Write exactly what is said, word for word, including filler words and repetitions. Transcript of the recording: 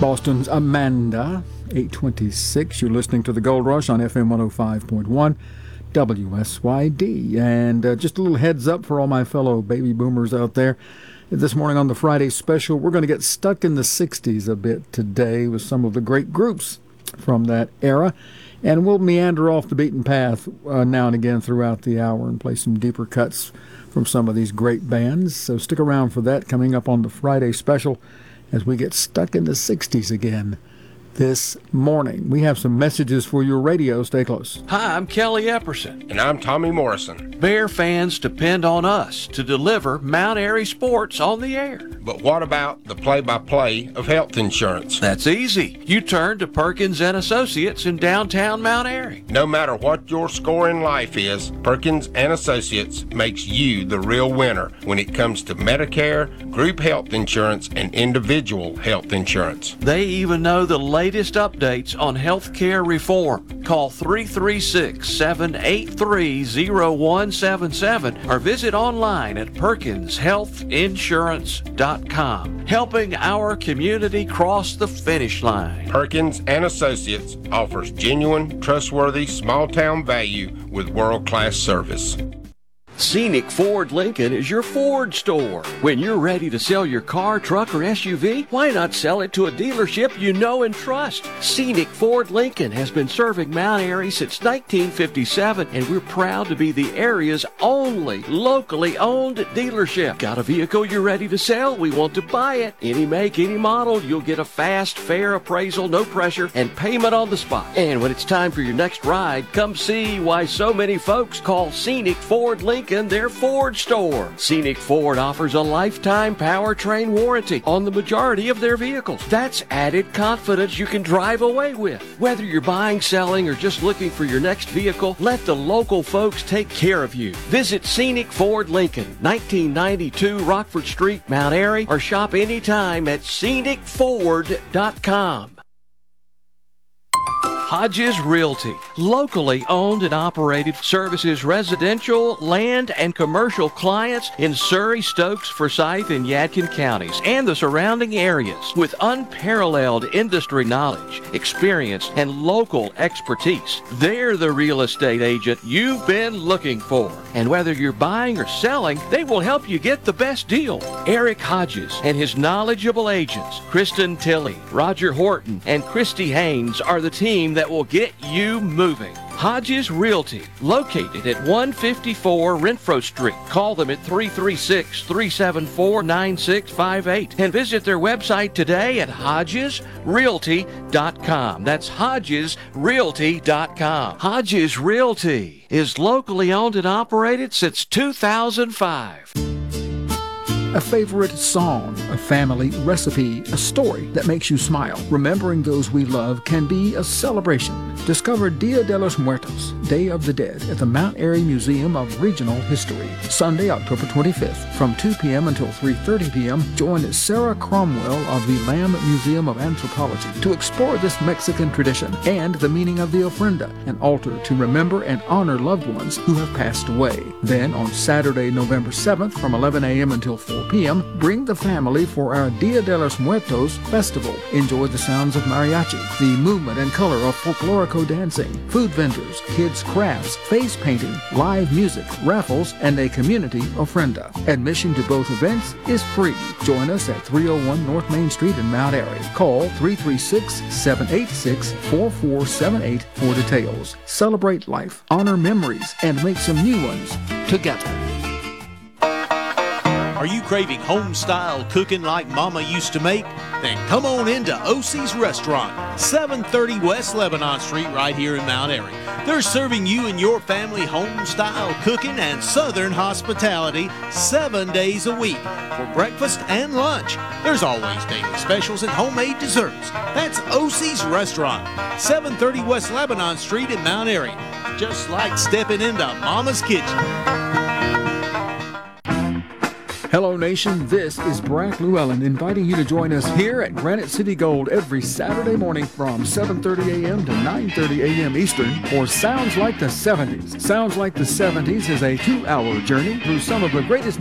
Boston's Amanda, eight twenty-six. You're listening to the Gold Rush on F M one oh five point one W S Y D. And uh, just a little heads up for all my fellow baby boomers out there. This morning on the Friday special, we're going to get stuck in the sixties a bit today with some of the great groups from that era. And we'll meander off the beaten path uh, now and again throughout the hour and play some deeper cuts from some of these great bands. So stick around for that coming up on the Friday special as we get stuck in the sixties again this morning. We have some messages for your radio. Stay close. Hi, I'm Kelly Epperson. And I'm Tommy Morrison. Bear fans depend on us to deliver Mount Airy sports on the air. But what about the play-by-play of health insurance? That's easy. You turn to Perkins and Associates in downtown Mount Airy. No matter what your score in life is, Perkins and Associates makes you the real winner when it comes to Medicare, group health insurance, and individual health insurance. They even know the latest updates on health care reform. Call three three six, seven eight three, zero one seven seven or visit online at perkins health insurance dot com. Helping our community cross the finish line. Perkins and Associates offers genuine, trustworthy, small-town value with world-class service. Scenic Ford Lincoln is your Ford store. When you're ready to sell your car, truck, or S U V, why not sell it to a dealership you know and trust? Scenic Ford Lincoln has been serving Mount Airy since nineteen fifty-seven, and we're proud to be the area's only locally owned dealership. Got a vehicle you're ready to sell? We want to buy it. Any make, any model, you'll get a fast, fair appraisal, no pressure, and payment on the spot. And when it's time for your next ride, come see why so many folks call Scenic Ford Lincoln their Ford store. Scenic Ford offers a lifetime powertrain warranty on the majority of their vehicles. That's added confidence you can drive away with. Whether you're buying, selling, or just looking for your next vehicle, let the local folks take care of you. Visit Scenic Ford Lincoln, nineteen ninety-two Rockford Street, Mount Airy, or shop anytime at scenic ford dot com. Hodges Realty, locally owned and operated, services residential, land, and commercial clients in Surrey, Stokes, Forsyth, and Yadkin counties and the surrounding areas with unparalleled industry knowledge, experience, and local expertise. They're the real estate agent you've been looking for. And whether you're buying or selling, they will help you get the best deal. Eric Hodges and his knowledgeable agents, Kristen Tilley, Roger Horton, and Christy Haynes, are the team that will get you moving. Hodges Realty, located at one fifty-four Renfro Street. Call them at three three six, three seven four, nine six five eight and visit their website today at hodges realty dot com. That's hodges realty dot com. Hodges Realty is locally owned and operated since two thousand five. A favorite song, a family recipe, a story that makes you smile. Remembering those we love can be a celebration. Discover Dia de los Muertos, Day of the Dead, at the Mount Airy Museum of Regional History. Sunday, October twenty-fifth, from two p.m. until three thirty p.m., join Sarah Cromwell of the Lamb Museum of Anthropology to explore this Mexican tradition and the meaning of the ofrenda, an altar to remember and honor loved ones who have passed away. Then, on Saturday, November seventh, from eleven a.m. until four p.m., bring the family for our Dia de los Muertos festival. Enjoy the sounds of mariachi, the movement and color of folklorico dancing, food vendors, kids' crafts, face painting, live music, raffles, and a community ofrenda. Admission to both events is free. Join us at three oh one North Main Street in Mount Airy. Call three three six, seven eight six, four four seven eight for details. Celebrate life, honor memories, and make some new ones together. Are you craving home-style cooking like Mama used to make? Then come on into O C's Restaurant, seven thirty West Lebanon Street, right here in Mount Airy. They're serving you and your family home-style cooking and southern hospitality seven days a week for breakfast and lunch. There's always daily specials and homemade desserts. That's O C's Restaurant, seven thirty West Lebanon Street in Mount Airy. Just like stepping into Mama's kitchen. Hello, Nation. This is Brack Llewellyn inviting you to join us here at Granite City Gold every Saturday morning from seven thirty a.m. to nine thirty a.m. Eastern for Sounds Like the seventies. Sounds Like the seventies is a two-hour journey through some of the greatest